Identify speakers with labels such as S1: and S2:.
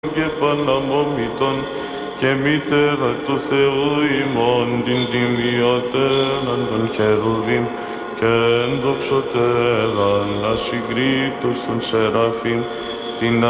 S1: και παναμόμητον και μητέρα του Θεού ημών την τιμιωτέραν των χερουβίμ και ενδοξωτέραν ασυγκρίτως των Σεραφείμ την